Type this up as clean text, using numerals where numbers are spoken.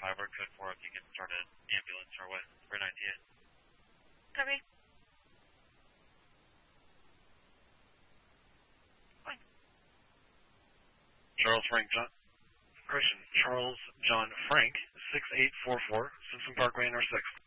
5 or code 4 if you can start an ambulance our way for an idea. Copy. Fine. Charles John Frank, 6844, Simpson Parkway, NR6.